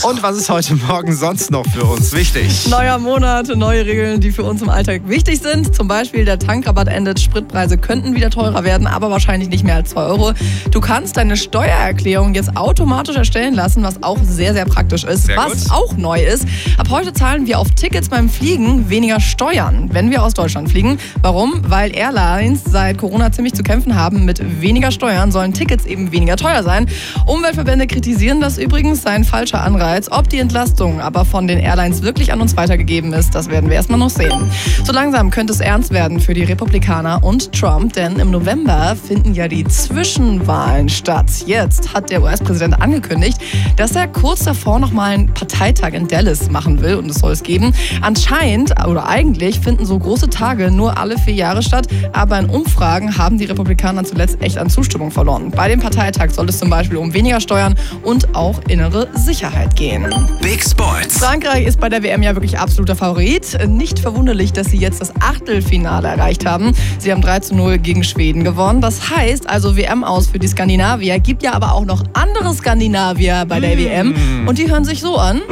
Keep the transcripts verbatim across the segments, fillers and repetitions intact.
Und was ist heute Morgen sonst noch für uns wichtig? Neuer Monat, neue Regeln, die für uns im Alltag wichtig sind. Zum Beispiel der Tankrabatt endet, Spritpreise könnten wieder teurer werden, aber wahrscheinlich nicht mehr als zwei Euro. Du kannst deine Steuererklärung jetzt automatisch erstellen lassen, was auch sehr, sehr praktisch ist. Sehr was gut. auch neu ist, ab heute zahlen wir auf Tickets beim Fliegen weniger Steuern, wenn wir aus Deutschland fliegen. Warum? Weil Airlines seit Corona ziemlich zu kämpfen haben. Mit weniger Steuern sollen Tickets eben weniger teuer sein. Umweltverbände kritisieren das übrigens, sei ein falscher Anreiz. Ob die Entlastung aber von den Airlines wirklich an uns weitergegeben ist, das werden wir erstmal noch sehen. So langsam könnte es ernst werden für die Republikaner und Trump, denn im November finden ja die Zwischenwahlen statt. Jetzt hat der U S-Präsident angekündigt, dass er kurz davor noch mal einen Parteitag in Dallas machen will und es soll es geben. Anscheinend oder eigentlich finden so große Tage nur alle vier Jahre statt, aber in Umfragen haben die Republikaner zuletzt echt an Zustimmung verloren. Bei dem Parteitag soll es zum Beispiel um weniger Steuern und auch innere Sicherheit gehen. Big Sports. Frankreich ist bei der W M ja wirklich absoluter Favorit. Nicht verwunderlich, dass sie jetzt das Achtelfinale erreicht haben. Sie haben drei zu null gegen Schweden gewonnen. Das heißt also W M aus für die Skandinavier. Gibt ja aber auch noch andere Skandinavier bei der mm. W M. Und die hören sich so an.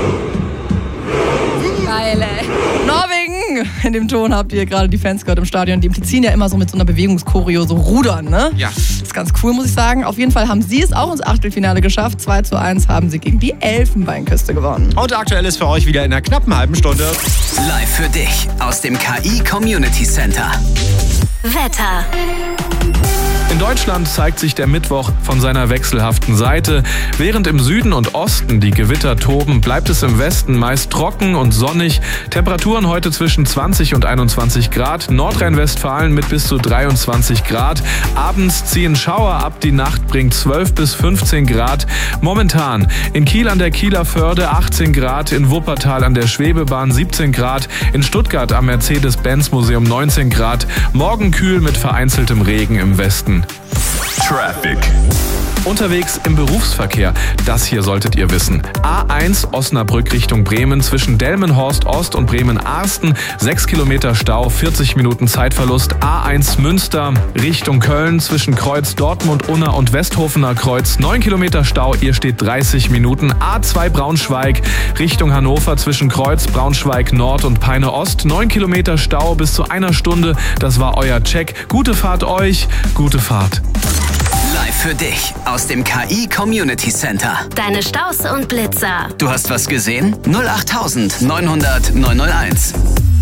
Geil, ey. Norwegen! In dem Ton habt ihr gerade die Fans gehört im Stadion. Die ziehen ja immer so mit so einer Bewegungschoreo so rudern, ne? Ja. Das ist ganz cool, muss ich sagen. Auf jeden Fall haben sie es auch ins Achtelfinale geschafft. zwei zu eins haben sie gegen die Elfenbeinküste gewonnen. Und aktuell ist für euch wieder in einer knappen halben Stunde. Live für dich aus dem K I Community Center. Wetter. In Deutschland zeigt sich der Mittwoch von seiner wechselhaften Seite. Während im Süden und Osten die Gewitter toben, bleibt es im Westen meist trocken und sonnig. Temperaturen heute zwischen zwanzig und einundzwanzig Grad. Nordrhein-Westfalen mit bis zu dreiundzwanzig Grad. Abends ziehen Schauer ab, die Nacht bringt zwölf bis fünfzehn Grad. Momentan in Kiel an der Kieler Förde achtzehn Grad, in Wuppertal an der Schwebebahn siebzehn Grad, in Stuttgart am Mercedes-Benz-Museum neunzehn Grad. Morgen kühl mit vereinzeltem Regen im Westen. Traffic. Unterwegs im Berufsverkehr, das hier solltet ihr wissen. A eins Osnabrück Richtung Bremen zwischen Delmenhorst Ost und Bremen-Arsten. sechs Kilometer Stau, vierzig Minuten Zeitverlust. A eins Münster Richtung Köln zwischen Kreuz Dortmund, Unna und Westhofener Kreuz. neun Kilometer Stau, ihr steht dreißig Minuten. A zwei Braunschweig Richtung Hannover zwischen Kreuz, Braunschweig Nord und Peine Ost. neun Kilometer Stau bis zu einer Stunde. Das war euer Check. Gute Fahrt euch, gute Fahrt. Live für dich aus dem K I Community Center. Deine Staus und Blitzer. Du hast was gesehen? null acht neunhundert neunhunderteins.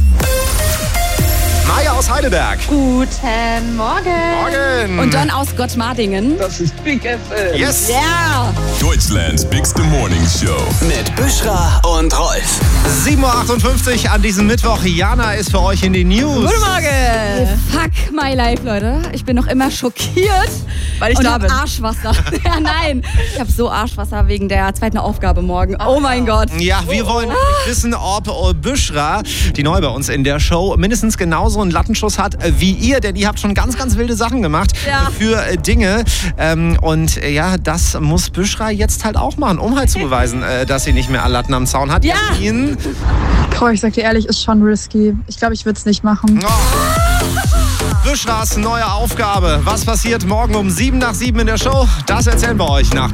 Maja aus Heidelberg. Guten Morgen. Morgen. Und John aus Gottmardingen. Das ist Big F M. Yes. Ja. Yeah. Deutschlands Bigste Morning Show. Mit Büschra und Rolf. sieben Uhr achtundfünfzig an diesem Mittwoch. Jana ist für euch in den News. Guten Morgen! Fuck my life, Leute. Ich bin noch immer schockiert. Weil ich und da hab bin. Arschwasser. Ja, nein. Ich habe so Arschwasser wegen der zweiten Aufgabe morgen. Oh mein Gott. Ja, wir wollen nämlich wissen, ob Büschra, die neu bei uns in der Show, mindestens genauso einen Lattenschuss hat wie ihr, denn ihr habt schon ganz, ganz wilde Sachen gemacht Ja. für äh, Dinge. Ähm, und äh, ja, das muss Büschra jetzt halt auch machen, um halt zu beweisen, äh, dass sie nicht mehr alle Latten am Zaun hat. Ja. Jasmin. Boah, ich sag dir ehrlich, ist schon risky. Ich glaube, ich würde es nicht machen. Oh. Büschras neue Aufgabe. Was passiert morgen um sieben nach sieben in der Show? Das erzählen wir euch nach